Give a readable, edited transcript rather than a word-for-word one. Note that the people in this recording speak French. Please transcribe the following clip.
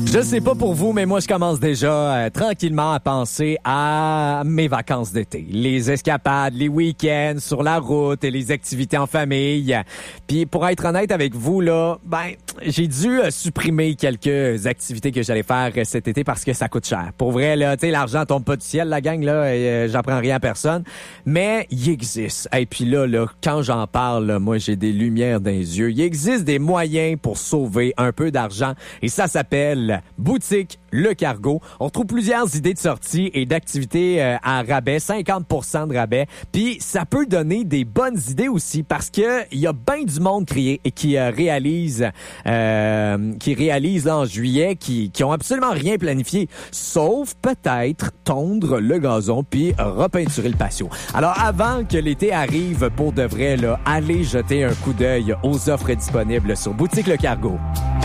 Je sais pas pour vous, mais moi, je commence déjà tranquillement à penser à mes vacances d'été. Les escapades, les week-ends sur la route et les activités en famille. Puis pour être honnête avec vous, là, j'ai dû supprimer quelques activités que j'allais faire cet été parce que ça coûte cher. Pour vrai, là, tu sais, l'argent tombe pas du ciel, la gang, là, et, j'apprends rien à personne. Mais il existe. Et puis là, quand j'en parle, là, moi, j'ai des lumières dans les yeux. Il existe des moyens pour sauver un peu d'argent et ça s'appelle Boutique Le Cargo. On trouve plusieurs idées de sortie et d'activités à rabais, 50% de rabais. Puis ça peut donner des bonnes idées aussi parce que il y a bien du monde qui réalise là, en juillet qui ont absolument rien planifié, sauf peut-être tondre le gazon puis repeinturer le patio. Alors avant que l'été arrive pour de vrai, là, allez jeter un coup d'œil aux offres disponibles sur Boutique Le Cargo.